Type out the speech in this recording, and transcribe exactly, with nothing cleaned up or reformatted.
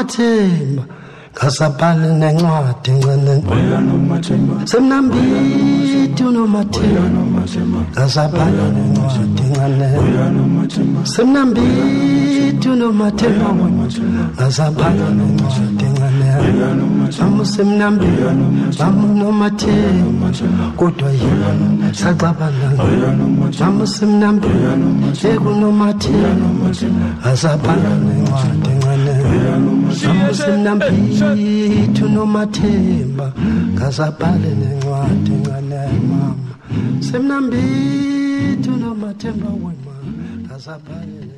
nomathemba ngasabhala nencwadi ngene semnambiti unomathemba ngasabhala nencwadi ngene semnambiti unomathemba ngasabhala nencwadi ngene amu semnambiti amu nomathemba kodwa yini saxabana amu semnambiti ekunomathemba ngasabhala nencwadi ngene amu semnambiti Itu nomathemba ngasabhale nencwadi ngane mama semnambithu nomathemba wema ngasabhale